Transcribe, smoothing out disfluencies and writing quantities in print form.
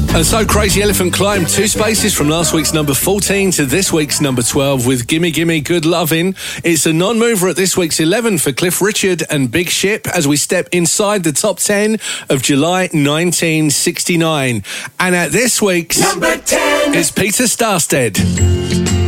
And so Crazy Elephant climbed 2 spaces from last week's number 14 to this week's number 12 with Gimme Gimme Good Lovin'. It's a non-mover at this week's 11 for Cliff Richard and Big Ship as we step inside the top 10 of July 1969. And at this week's number 10, it's Peter Starstead.